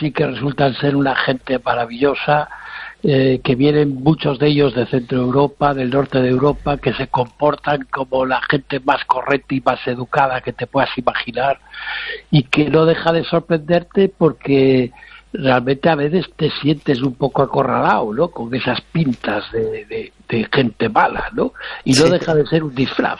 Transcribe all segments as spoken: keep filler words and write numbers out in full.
sí que resultan ser una gente maravillosa, eh, que vienen muchos de ellos de Centro Europa, del norte de Europa, que se comportan como la gente más correcta y más educada que te puedas imaginar, y que no deja de sorprenderte porque realmente a veces te sientes un poco acorralado, ¿no?, con esas pintas de, de, de gente mala, ¿no? Y no Sí. deja de ser un disfraz.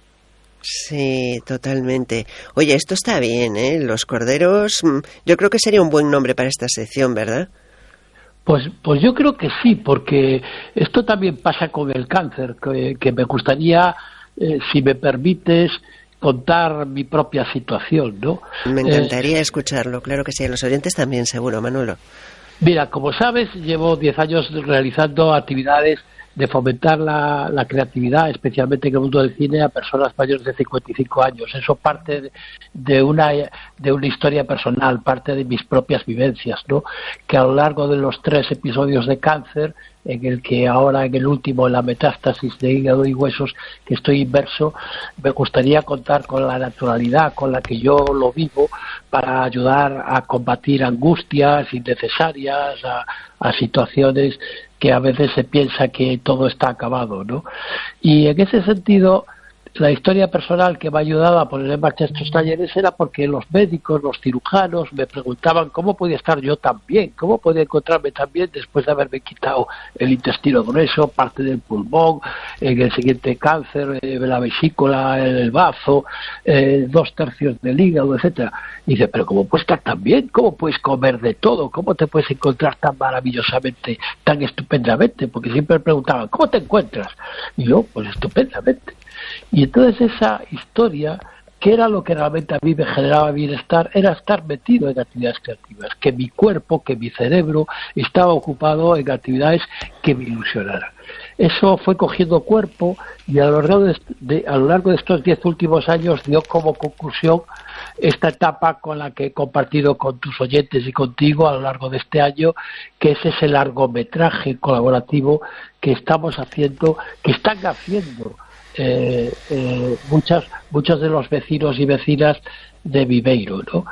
Sí, totalmente. Oye, esto está bien, ¿eh? Los corderos, yo creo que sería un buen nombre para esta sección, ¿verdad? Pues, pues yo creo que sí, porque esto también pasa con el cáncer, que, que me gustaría, eh, si me permites, contar mi propia situación, ¿no? Me Eh, encantaría escucharlo, claro que sí. A los oyentes también, seguro, Manolo. Mira, como sabes, llevo diez años realizando actividades de fomentar la, la creatividad, especialmente en el mundo del cine, a personas mayores de cincuenta y cinco años. Eso parte de, de una de una historia personal, parte de mis propias vivencias, ¿no? Que a lo largo de los tres episodios de cáncer, en el que ahora en el último, en la metástasis de hígado y huesos, que estoy inmerso, me gustaría contar con la naturalidad con la que yo lo vivo para ayudar a combatir angustias innecesarias, a, a situaciones que a veces se piensa que todo está acabado, ¿no? Y en ese sentido, la historia personal que me ha ayudado a poner en marcha estos talleres era porque los médicos, los cirujanos me preguntaban cómo podía estar yo tan bien, cómo podía encontrarme tan bien después de haberme quitado el intestino grueso, parte del pulmón, en el siguiente cáncer, eh, la vesícula, el bazo, eh, dos tercios del hígado, etcétera. Y dice, pero ¿cómo puedes estar tan bien? ¿Cómo puedes comer de todo? ¿Cómo te puedes encontrar tan maravillosamente, tan estupendamente? Porque siempre me preguntaban, ¿cómo te encuentras? Y yo, pues estupendamente. Y entonces esa historia, que era lo que realmente a mí me generaba bienestar, era estar metido en actividades creativas, que mi cuerpo, que mi cerebro estaba ocupado en actividades que me ilusionaran. Eso fue cogiendo cuerpo y a lo largo de, de, a lo largo de estos diez últimos años dio como conclusión esta etapa con la que he compartido con tus oyentes y contigo a lo largo de este año, que es ese largometraje colaborativo que estamos haciendo, que están haciendo Eh, eh, muchas, muchos de los vecinos y vecinas de Viveiro, ¿no?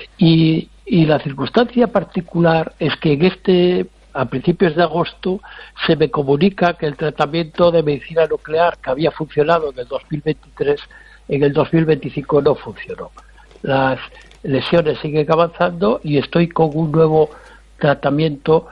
Y, y la circunstancia particular es que en este, a principios de agosto, se me comunica que el tratamiento de medicina nuclear que había funcionado en el dos mil veintitrés, en el dos mil veinticinco no funcionó. Las lesiones siguen avanzando y estoy con un nuevo tratamiento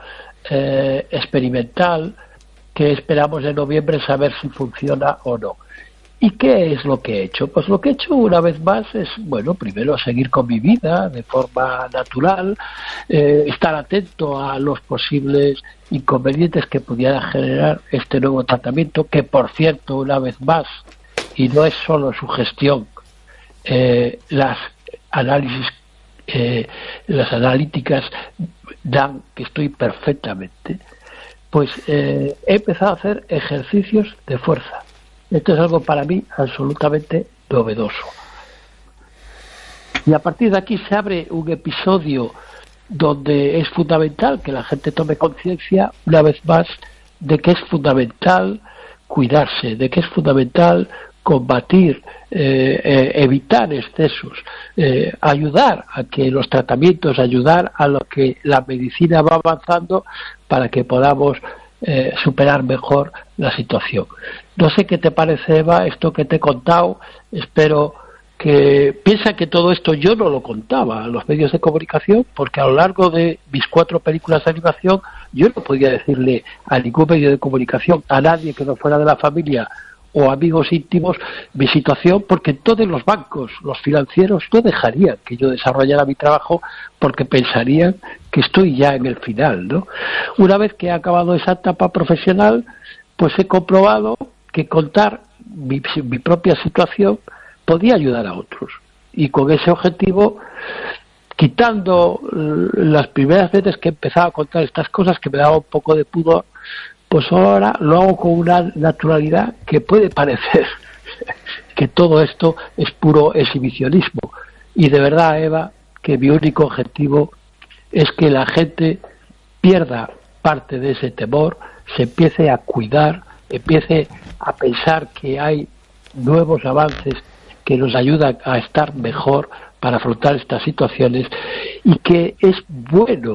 eh, experimental que esperamos en noviembre saber si funciona o no. ¿Y qué es lo que he hecho? Pues lo que he hecho una vez más es, bueno, primero seguir con mi vida de forma natural, eh, estar atento a los posibles inconvenientes que pudiera generar este nuevo tratamiento, que por cierto, una vez más, y no es solo su gestión, eh, las análisis, eh, las analíticas dan que estoy perfectamente, pues eh, he empezado a hacer ejercicios de fuerza. Esto es algo para mí absolutamente novedoso. Y a partir de aquí se abre un episodio donde es fundamental que la gente tome conciencia, una vez más, de que es fundamental cuidarse, de que es fundamental combatir, eh, eh, evitar excesos, eh, ayudar a que los tratamientos, ayudar a lo que la medicina va avanzando para que podamos eh, superar mejor la situación. No sé qué te parece, Eva, esto que te he contado. Espero que piensa que todo esto yo no lo contaba a los medios de comunicación, porque a lo largo de mis cuatro películas de animación yo no podía decirle a ningún medio de comunicación, a nadie que no fuera de la familia o amigos íntimos, mi situación, porque todos los bancos, los financieros, no dejarían que yo desarrollara mi trabajo porque pensarían que estoy ya en el final, ¿no? Una vez que he acabado esa etapa profesional, pues he comprobado que contar mi, mi propia situación podía ayudar a otros. Y con ese objetivo, quitando las primeras veces que empezaba a contar estas cosas que me daba un poco de pudor, pues ahora lo hago con una naturalidad que puede parecer que todo esto es puro exhibicionismo. Y de verdad, Eva, que mi único objetivo es que la gente pierda parte de ese temor, se empiece a cuidar, empiece a pensar que hay nuevos avances que nos ayudan a estar mejor para afrontar estas situaciones y que es bueno